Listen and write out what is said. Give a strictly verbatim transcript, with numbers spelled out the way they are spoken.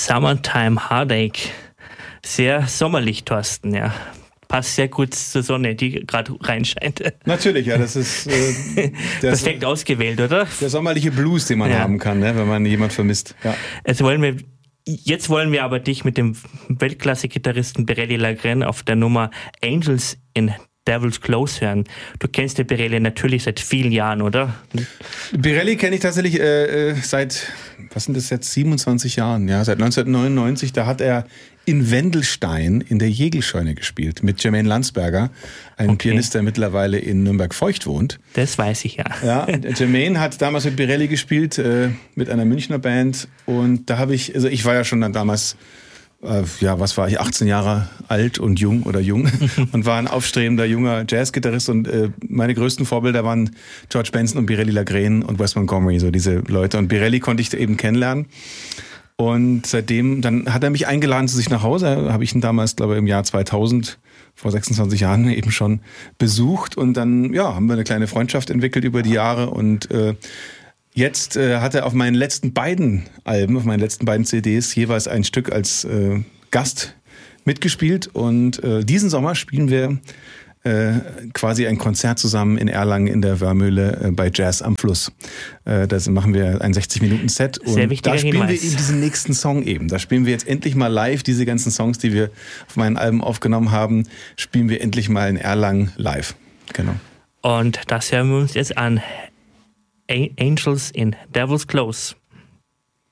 Summertime Heartache. Sehr sommerlich, Thorsten, ja. Passt sehr gut zur Sonne, die gerade reinscheint. Natürlich, ja, das ist äh, der, perfekt ausgewählt, oder? Der sommerliche Blues, den man ja. haben kann, ne, wenn man jemand vermisst. Ja. Jetzt wollen wir, jetzt wollen wir aber dich mit dem Weltklasse-Gitarristen Pirelli Lagren auf der Nummer Angels in Devil's Close hören. Du kennst den Pirelli natürlich seit vielen Jahren, oder? Pirelli kenne ich tatsächlich äh, seit, was sind das jetzt, siebenundzwanzig Jahren, ja, seit neunzehnhundertneunundneunzig. Da hat er in Wendelstein in der Jegelscheune gespielt mit Jermaine Landsberger, einem okay. Pianist, der mittlerweile in Nürnberg-Feucht wohnt. Das weiß ich ja. Ja, Jermaine hat damals mit Pirelli gespielt, äh, mit einer Münchner Band, und da habe ich, also ich war ja schon dann damals, äh, ja, was war ich, achtzehn Jahre alt und jung oder jung und war ein aufstrebender junger Jazzgitarrist, und äh, meine größten Vorbilder waren George Benson und Pirelli Lagren und Wes Montgomery, so diese Leute, und Pirelli konnte ich eben kennenlernen. Und seitdem, dann hat er mich eingeladen zu sich nach Hause, habe ich ihn damals, glaube ich, im Jahr zweitausend, vor sechsundzwanzig Jahren eben schon besucht, und dann, ja, haben wir eine kleine Freundschaft entwickelt über die Jahre, und äh, jetzt äh, hat er auf meinen letzten beiden Alben, auf meinen letzten beiden C Ds jeweils ein Stück als äh, Gast mitgespielt, und äh, diesen Sommer spielen wir äh, quasi ein Konzert zusammen in Erlangen in der Wörmühle äh, bei Jazz am Fluss. Äh, da machen wir ein sechzig Minuten Set, und da spielen Hinweis. wir eben diesen nächsten Song eben. Da spielen wir jetzt endlich mal live diese ganzen Songs, die wir auf meinen Alben aufgenommen haben, spielen wir endlich mal in Erlangen live. Genau. Und das hören wir uns jetzt an. Angels in Devil's Close.